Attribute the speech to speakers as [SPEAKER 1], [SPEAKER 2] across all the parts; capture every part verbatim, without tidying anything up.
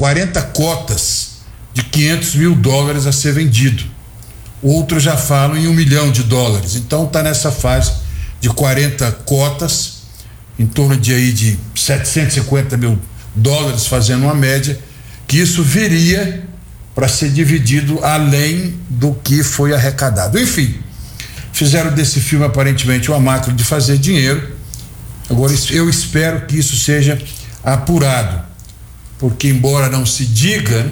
[SPEAKER 1] quarenta cotas de quinhentos mil dólares a ser vendido. Outros já falam em um milhão de dólares. Então está nessa fase de quarenta cotas, em torno de aí de setecentos e cinquenta mil dólares, fazendo uma média, que isso viria para ser dividido além do que foi arrecadado. Enfim, fizeram desse filme aparentemente uma máquina de fazer dinheiro. Agora eu espero que isso seja apurado, porque embora não se diga,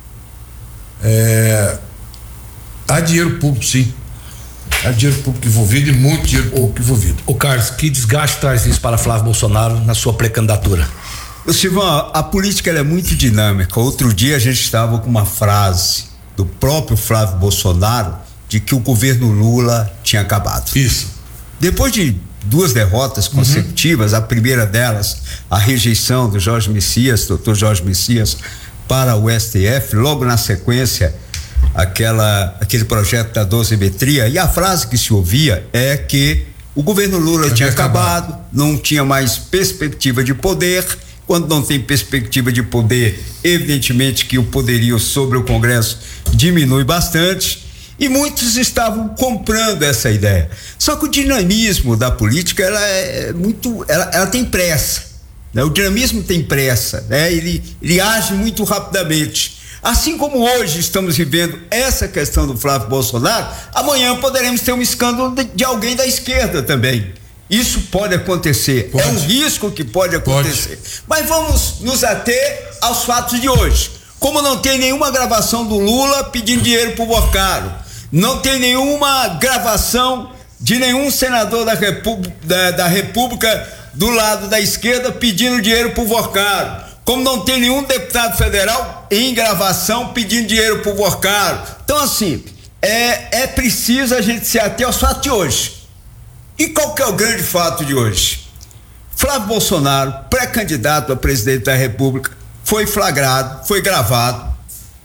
[SPEAKER 1] é, há dinheiro público, sim. Há dinheiro público envolvido e muito dinheiro público envolvido.
[SPEAKER 2] O Carlos, que desgaste traz isso para Flávio Bolsonaro na sua pré-candidatura?
[SPEAKER 3] Ô Silvão, a política ela é muito dinâmica. Outro dia a gente estava com uma frase do próprio Flávio Bolsonaro de que o governo Lula tinha acabado.
[SPEAKER 1] Isso.
[SPEAKER 3] Depois de duas derrotas consecutivas, uhum. a primeira delas, a rejeição do Jorge Messias, doutor Jorge Messias, para o S T F, logo na sequência, aquela, aquele projeto da dosimetria, e a frase que se ouvia é que o governo Lula tinha acabado, acabado, não tinha mais perspectiva de poder. Quando não tem perspectiva de poder, evidentemente que o poderio sobre o Congresso diminui bastante, e muitos estavam comprando essa ideia. Só que o dinamismo da política, ela é muito, ela, ela tem pressa, né? O dinamismo tem pressa, né? Ele, ele age muito rapidamente. Assim como hoje estamos vivendo essa questão do Flávio Bolsonaro, amanhã poderemos ter um escândalo de, de alguém da esquerda também. Isso pode acontecer, pode. É um risco que pode acontecer. Pode. Mas vamos nos ater aos fatos de hoje. Como não tem nenhuma gravação do Lula pedindo dinheiro pro Boccaro, não tem nenhuma gravação de nenhum senador da, Repú- da, da República do lado da esquerda pedindo dinheiro pro Boccaro, como não tem nenhum deputado federal em gravação pedindo dinheiro pro Boccaro. Então, assim, é, é preciso a gente se ater aos fatos de hoje. E qual que é o grande fato de hoje? Flávio Bolsonaro, pré-candidato a presidente da República, foi flagrado, foi gravado,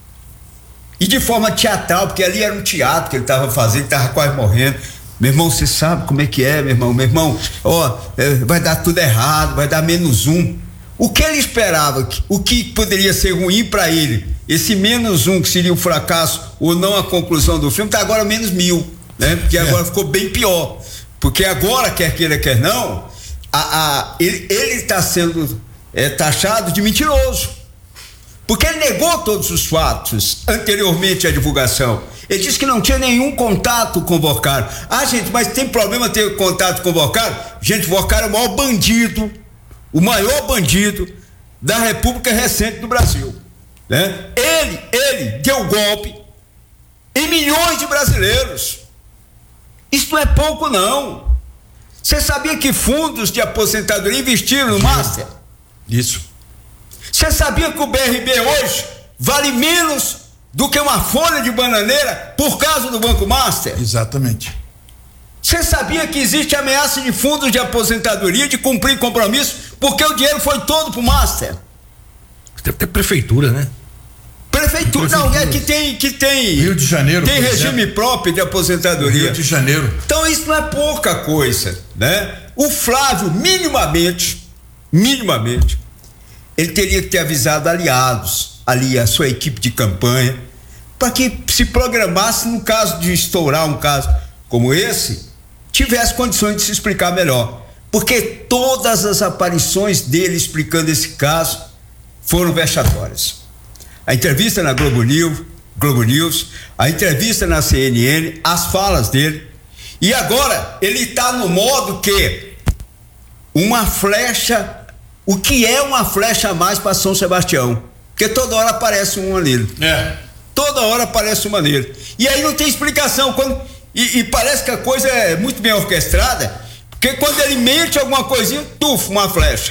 [SPEAKER 3] e de forma teatral, porque ali era um teatro que ele estava fazendo, ele estava quase morrendo. Meu irmão, você sabe como é que é, meu irmão? Meu irmão, ó, é, vai dar tudo errado, vai dar menos um. O que ele esperava, o que poderia ser ruim para ele, esse menos um que seria o fracasso ou não a conclusão do filme, está agora menos mil, né? Porque agora é. ficou bem pior. Porque agora, quer queira, quer não, a, a, ele está sendo é, taxado de mentiroso. Porque ele negou todos os fatos anteriormente à divulgação. Ele disse que não tinha nenhum contato com o Boccaro. Ah, gente, mas tem problema ter contato com o Boccaro? Gente, o Boccaro é o maior bandido, o maior bandido da República recente do Brasil, né? Ele, ele deu golpe em milhões de brasileiros. Isso não é pouco, não. Você sabia que fundos de aposentadoria investiram no Master?
[SPEAKER 1] Isso.
[SPEAKER 3] Você sabia que o B R B hoje vale menos do que uma folha de bananeira por causa do Banco Master?
[SPEAKER 1] Exatamente.
[SPEAKER 3] Você sabia que existe ameaça de fundos de aposentadoria de cumprir compromisso porque o dinheiro foi todo pro Master?
[SPEAKER 2] Deve ter prefeitura, né?
[SPEAKER 3] Prefeitura, não, é que tem, que tem.
[SPEAKER 1] Rio de Janeiro.
[SPEAKER 3] Tem regime exemplo. próprio de aposentadoria.
[SPEAKER 1] Rio de Janeiro.
[SPEAKER 3] Então isso não é pouca coisa, né? O Flávio, minimamente, minimamente, ele teria que ter avisado aliados, ali a sua equipe de campanha, para que se programasse no caso de estourar um caso como esse, tivesse condições de se explicar melhor. Porque todas as aparições dele explicando esse caso foram vexatórias. A entrevista na Globo News, Globo News, a entrevista na C N N, as falas dele, e agora ele está no modo que uma flecha, o que é uma flecha a mais para São Sebastião? Porque toda hora aparece uma nele.
[SPEAKER 1] É.
[SPEAKER 3] Toda hora aparece uma nele. E aí não tem explicação. Quando, e, e parece que a coisa é muito bem orquestrada, porque quando ele mente alguma coisinha, tuf, uma flecha.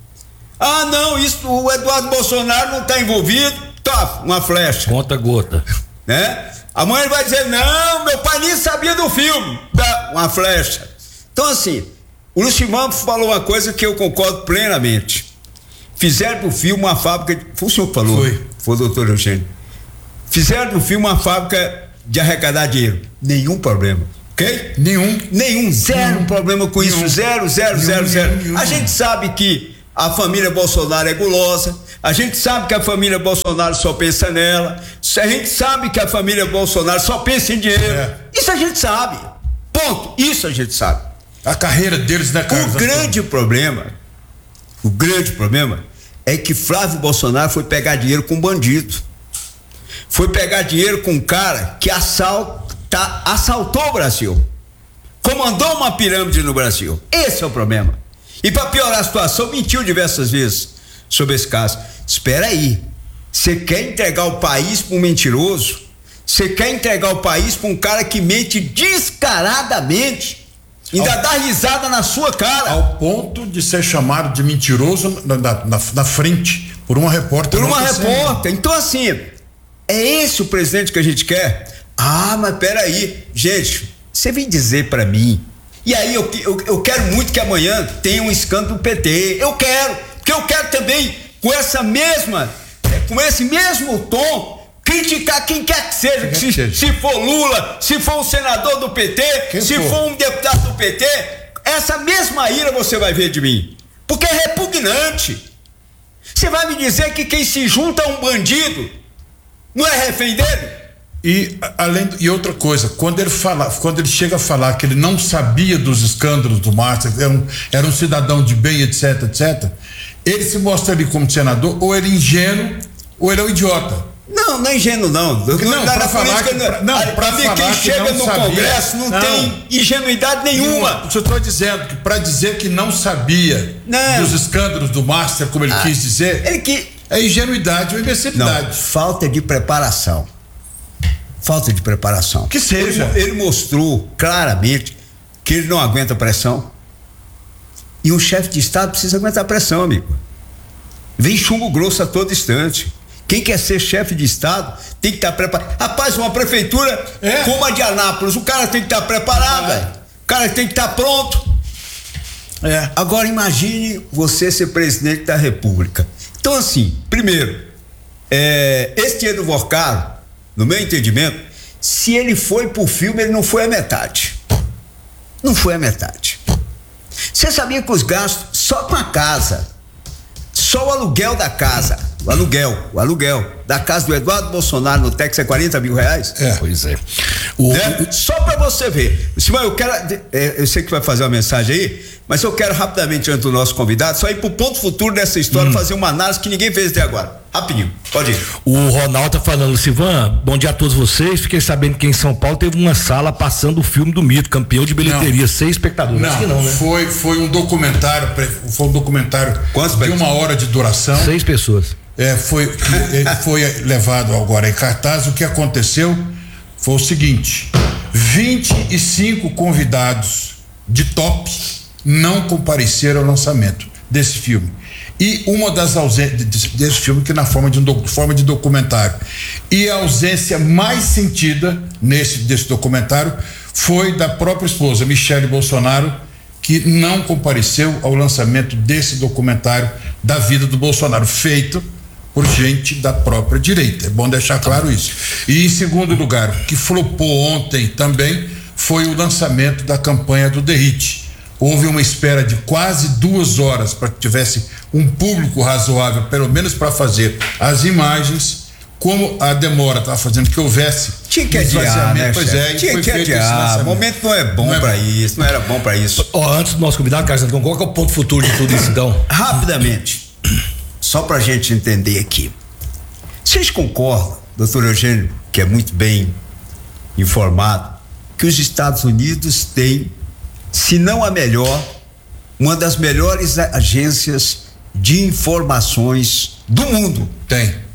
[SPEAKER 3] Ah, não, isso, o Eduardo Bolsonaro não está envolvido. Tá, uma flecha.
[SPEAKER 2] Conta gota.
[SPEAKER 3] Né? A mãe vai dizer, não, meu pai nem sabia do filme. Tá, uma flecha. Então, assim, o Lucimão falou uma coisa que eu concordo plenamente. Fizeram do filme uma fábrica. De, foi o senhor que falou?
[SPEAKER 1] Foi.
[SPEAKER 3] Foi o doutor Eugênio. Fizeram do filme uma fábrica de arrecadar dinheiro. Nenhum problema. Ok?
[SPEAKER 1] Nenhum.
[SPEAKER 3] Nenhum. Zero
[SPEAKER 1] nenhum.
[SPEAKER 3] problema com
[SPEAKER 1] nenhum.
[SPEAKER 3] isso. Zero, zero,
[SPEAKER 1] nenhum,
[SPEAKER 3] zero,
[SPEAKER 1] nenhum,
[SPEAKER 3] zero.
[SPEAKER 1] nenhum.
[SPEAKER 3] A gente sabe que a família Bolsonaro é gulosa, a gente sabe que a família Bolsonaro só pensa nela, a gente sabe que a família Bolsonaro só pensa em dinheiro. É. Isso a gente sabe. Ponto. Isso a gente sabe.
[SPEAKER 1] A carreira deles, né, Carlos?
[SPEAKER 3] O grande problema, o grande problema é que Flávio Bolsonaro foi pegar dinheiro com bandido. Foi pegar dinheiro com um cara que assalta, assaltou o Brasil. Comandou uma pirâmide no Brasil. Esse é o problema. E para piorar a situação, mentiu diversas vezes sobre esse caso. Espera aí. Você quer entregar o país para um mentiroso? Você quer entregar o país para um cara que mente descaradamente? Ainda ao, dá risada na sua cara.
[SPEAKER 1] Ao ponto de ser chamado de mentiroso na, na, na frente por uma repórter.
[SPEAKER 3] Por uma repórter. Então, assim, é esse o presidente que a gente quer? Ah, mas peraí. Gente, você vem dizer para mim. E aí eu, eu, eu quero muito que amanhã tenha um escândalo do P T. Eu quero. Porque eu quero também, com essa mesma, com esse mesmo tom, criticar quem quer que seja. Quem se, seja. se for Lula, se for um senador do P T, quem se for? for um deputado do P T, essa mesma ira você vai ver de mim. Porque é repugnante. Você vai me dizer que quem se junta a um bandido não é refém dele?
[SPEAKER 1] E, além, e outra coisa, quando ele, fala, quando ele chega a falar que ele não sabia dos escândalos do Márcio, era um, era um cidadão de bem, etc, etc, ele se mostra ali como senador, ou ele é ingênuo, ou ele é um idiota.
[SPEAKER 3] Não, não é ingênuo, não.
[SPEAKER 1] Não, não pra falar que, pra, não, pra
[SPEAKER 3] mim,
[SPEAKER 1] falar
[SPEAKER 3] quem
[SPEAKER 1] que
[SPEAKER 3] chega
[SPEAKER 1] não
[SPEAKER 3] no
[SPEAKER 1] sabia,
[SPEAKER 3] Congresso não, não tem ingenuidade nenhuma.
[SPEAKER 1] Eu estou dizendo que para dizer que não sabia não. dos escândalos do Márcio, como ele ah, quis dizer,
[SPEAKER 3] ele que...
[SPEAKER 1] é ingenuidade ou imbecilidade.
[SPEAKER 3] Não, falta de preparação. Falta de preparação.
[SPEAKER 1] Que seja.
[SPEAKER 3] Ele, ele mostrou claramente que ele não aguenta pressão. E um chefe de Estado precisa aguentar pressão, amigo. Vem chumbo grosso a todo instante. Quem quer ser chefe de Estado tem que estar preparado. Rapaz, uma prefeitura é. como a de Anápolis, o cara tem que estar preparado, velho. O cara tem que estar pronto. É. Agora imagine você ser presidente da República. Então, assim, primeiro, é, esse dinheiro do Vorcaro, no meu entendimento, se ele foi pro filme, ele não foi a metade. Não foi a metade. Você sabia que os gastos só com a casa, só o aluguel da casa, o aluguel, o aluguel da casa do Eduardo Bolsonaro no Tex é quarenta mil reais?
[SPEAKER 2] É. Pois é.
[SPEAKER 3] O, é? O, só pra você ver. Simão, eu quero, é, eu sei que vai fazer uma mensagem aí, mas eu quero rapidamente, antes do nosso convidado, só ir pro ponto futuro dessa história, hum. fazer uma análise que ninguém fez até agora. Rapidinho, pode ir.
[SPEAKER 2] O Ronaldo tá falando, Silvan, bom dia a todos vocês. Fiquei sabendo que em São Paulo teve uma sala passando o filme do Mito, campeão de bilheteria, não. seis espectadores.
[SPEAKER 1] Não,
[SPEAKER 2] Acho que não, né?
[SPEAKER 1] Foi, foi um documentário, foi um documentário
[SPEAKER 3] Quantos
[SPEAKER 1] de uma hora de duração.
[SPEAKER 2] Seis pessoas.
[SPEAKER 1] É, foi, foi levado agora em cartaz. O que aconteceu foi o seguinte: vinte e cinco convidados de top não compareceram ao lançamento desse filme. E uma das ausências desse filme, que na forma de, um, forma de documentário. E a ausência mais sentida nesse desse documentário foi da própria esposa, Michele Bolsonaro, que não compareceu ao lançamento desse documentário da vida do Bolsonaro, feito por gente da própria direita. É bom deixar claro isso. E em segundo lugar, o que flopou ontem também foi o lançamento da campanha do Derrite. Houve uma espera de quase duas horas para que tivesse um público razoável, pelo menos para fazer as imagens. Como a demora estava fazendo que houvesse
[SPEAKER 3] tinha que adiar, né,
[SPEAKER 1] pois é,
[SPEAKER 3] tinha que adiar. O momento não é bom para isso, não era bom para isso.
[SPEAKER 2] Ó, antes do nosso convidado, Carlos, qual que é o ponto futuro de tudo isso, então?
[SPEAKER 3] Rapidamente, só para a gente entender aqui. Vocês concordam, doutor Eugênio, que é muito bem informado, que os Estados Unidos têm, se não a melhor, uma das melhores agências de informações do mundo?
[SPEAKER 1] Tem.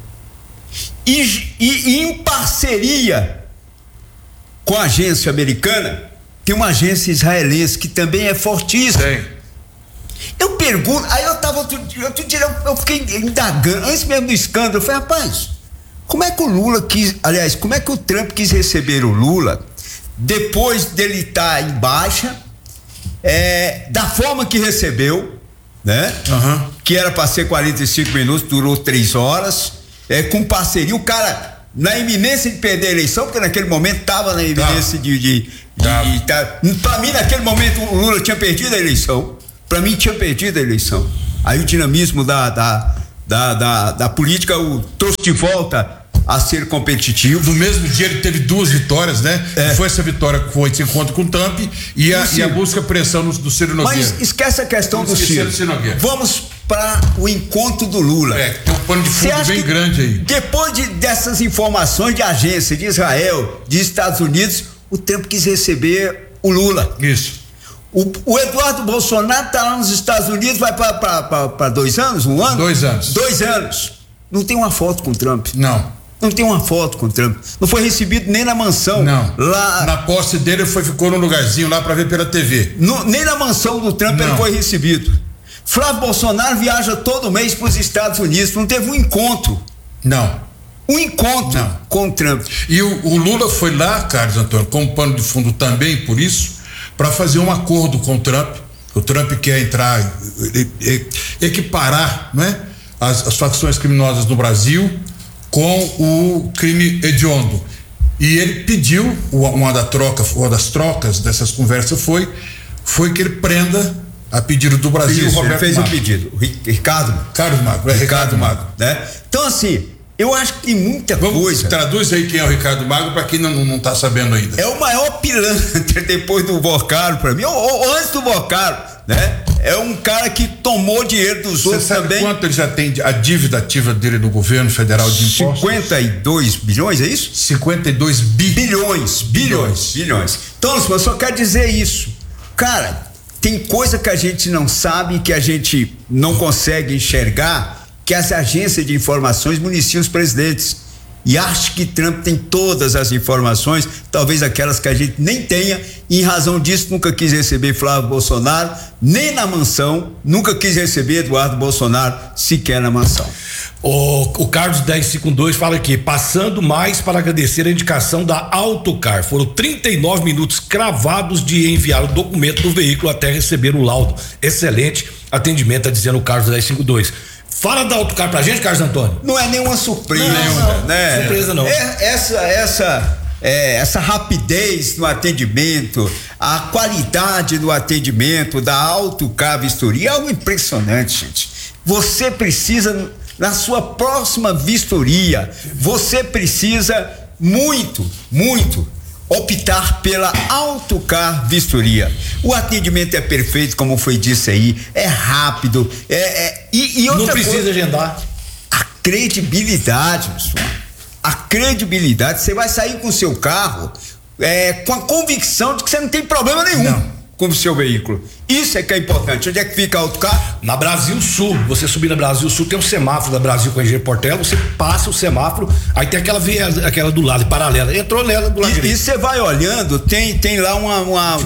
[SPEAKER 3] E, e, e em parceria com a agência americana, tem uma agência israelense que também é fortíssima.
[SPEAKER 1] Tem.
[SPEAKER 3] Eu pergunto, aí eu tava outro dia, outro dia eu fiquei indagando, antes mesmo do escândalo, eu falei, rapaz, como é que o Lula quis, aliás, como é que o Trump quis receber o Lula depois dele estar em baixa, é, da forma que recebeu, né?
[SPEAKER 1] Uhum.
[SPEAKER 3] Que era para ser quarenta e cinco minutos, durou três horas, é, com parceria, o cara na iminência de perder a eleição, porque naquele momento estava na iminência tá. de, de, de, de tá. Para mim naquele momento o Lula tinha perdido a eleição, para mim tinha perdido a eleição. aí o dinamismo da, da, da, da, da política o trouxe de volta a ser competitivo.
[SPEAKER 1] No mesmo dia ele teve duas vitórias, né?
[SPEAKER 3] É.
[SPEAKER 1] Foi essa vitória que foi esse encontro com o Trump e a, e a busca pressão no, do Ciro Nogueira.
[SPEAKER 3] Mas esquece a questão
[SPEAKER 1] Vamos
[SPEAKER 3] do Ciro.
[SPEAKER 1] do Ciro Nogueira.
[SPEAKER 3] Vamos para o encontro do Lula.
[SPEAKER 1] É, tem um pano de fundo bem grande aí.
[SPEAKER 3] Depois de, dessas informações de agência de Israel, de Estados Unidos, o Trump quis receber o Lula.
[SPEAKER 1] Isso.
[SPEAKER 3] O, o Eduardo Bolsonaro está lá nos Estados Unidos, vai para dois anos, um ano?
[SPEAKER 1] Dois anos.
[SPEAKER 3] Dois anos. Não tem uma foto com o Trump.
[SPEAKER 1] Não.
[SPEAKER 3] Não tem uma foto com o Trump. Não foi recebido nem na mansão.
[SPEAKER 1] Não.
[SPEAKER 3] Lá,
[SPEAKER 1] na posse dele, ele foi, ficou num lugarzinho lá para ver pela T V.
[SPEAKER 3] No, nem na mansão do Trump
[SPEAKER 1] Não.
[SPEAKER 3] ele foi recebido. Flávio Bolsonaro viaja todo mês para os Estados Unidos. Não teve um encontro.
[SPEAKER 1] Não.
[SPEAKER 3] Um encontro
[SPEAKER 1] Não.
[SPEAKER 3] com o Trump.
[SPEAKER 1] E o, o Lula foi lá, Carlos Antônio, como pano de fundo também por isso, para fazer um acordo com o Trump. O Trump quer entrar, e, e, equiparar, não é? as, as facções criminosas do Brasil com o crime hediondo. E ele pediu, uma, da troca, uma das trocas dessas conversas foi, foi que ele prenda, a pedido do Brasil,
[SPEAKER 3] Isso,
[SPEAKER 1] o Roberto
[SPEAKER 3] ele fez
[SPEAKER 1] Magro.
[SPEAKER 3] o pedido. O Ricardo.
[SPEAKER 1] Carlos Magro, é Ricardo Magro.
[SPEAKER 3] Né? Então, assim, eu acho que tem muita
[SPEAKER 1] Vamos,
[SPEAKER 3] coisa.
[SPEAKER 1] Traduz aí quem é o Ricardo Magro para quem não, não tá sabendo ainda.
[SPEAKER 3] É o maior pilantra depois do Boccaro para mim, ou, ou antes do Boccaro, né? É um cara que tomou dinheiro dos
[SPEAKER 1] Você
[SPEAKER 3] outros
[SPEAKER 1] sabe
[SPEAKER 3] também.
[SPEAKER 1] quanto ele já tem a dívida ativa dele no governo federal de impostos?
[SPEAKER 3] cinquenta e dois bilhões, é isso?
[SPEAKER 1] cinquenta e dois bi.
[SPEAKER 3] Bilhões, bilhões, bilhões. Então, eu só quero dizer isso. Cara, tem coisa que a gente não sabe, que a gente não consegue enxergar, que as agências de informações municiam os presidentes. E acho que Trump tem todas as informações, talvez aquelas que a gente nem tenha, e em razão disso nunca quis receber Flávio Bolsonaro, nem na mansão, nunca quis receber Eduardo Bolsonaro, sequer na mansão.
[SPEAKER 2] O, o Carlos dez cinquenta e dois fala aqui, passando mais para agradecer a indicação da Autocar. Foram trinta e nove minutos cravados de enviar o documento do veículo até receber o laudo. Excelente atendimento, tá dizendo o Carlos dez cinquenta e dois. Fala da Autocar pra gente, Carlos Antônio.
[SPEAKER 3] Não é nenhuma surpresa,
[SPEAKER 2] não, não,
[SPEAKER 3] né?
[SPEAKER 2] Surpresa não.
[SPEAKER 3] É, essa, essa, é, essa rapidez no atendimento, a qualidade do atendimento da Autocar Vistoria é algo impressionante, gente. Você precisa, na sua próxima vistoria, você precisa muito, muito optar pela Autocar Vistoria. O atendimento é perfeito, como foi dito aí, é rápido, é, é e, e outra
[SPEAKER 2] não precisa
[SPEAKER 3] coisa,
[SPEAKER 2] agendar.
[SPEAKER 3] A credibilidade, pessoal. A credibilidade, você vai sair com o seu carro é, com a convicção de que você não tem problema nenhum.
[SPEAKER 1] Não.
[SPEAKER 3] Com o seu veículo. Isso é que é importante. Onde é que fica a Autocar?
[SPEAKER 2] Na Brasil Sul. Você subir na Brasil Sul, tem um semáforo da Brasil com a Engenheiro Portela, você passa o semáforo, aí tem aquela via, aquela do lado, paralela. Entrou nela do lado
[SPEAKER 3] E,
[SPEAKER 2] direito.
[SPEAKER 3] e você vai olhando, tem, tem lá uma, uma,